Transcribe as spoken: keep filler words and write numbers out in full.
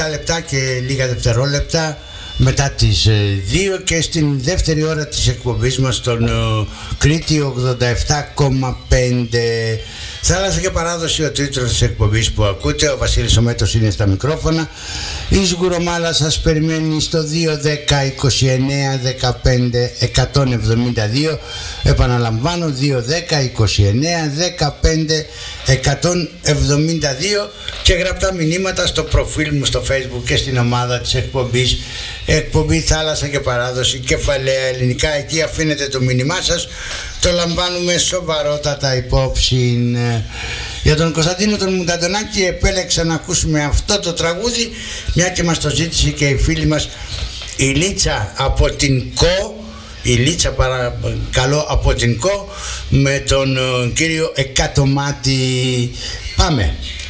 λεπτά και λίγα δευτερόλεπτα μετά τις δύο και στην δεύτερη ώρα της εκπομπής μας στον Κρήτη ογδόντα επτά κόμμα πέντε. Θάλασσα και παράδοση, ο τίτλος της εκπομπής που ακούτε. Ο Βασίλης ο Μέτος είναι στα μικρόφωνα. Η Σγουρομάλα σας περιμένει στο δύο δέκα είκοσι εννέα δεκαπέντε εκατόν εβδομήντα δύο. Επαναλαμβάνω, δύο δέκα είκοσι εννέα δεκαπέντε εκατόν εβδομήντα δύο και γραπτά μηνύματα στο προφίλ μου στο Facebook και στην ομάδα της εκπομπής. Εκπομπή Θάλασσα και Παράδοση, κεφαλαία ελληνικά. Εκεί αφήνετε το μήνυμά σας, το λαμβάνουμε σοβαρότατα υπόψη. Για τον Κωνσταντίνο τον Μουνταντονάκη επέλεξα να ακούσουμε αυτό το τραγούδι, μια και μας το ζήτησε και η φίλη μας η Λίτσα από την ΚΟ. Η Λίτσα παρακαλώ από την ΚΟ με τον κύριο Εκατομάτη. Πάμε.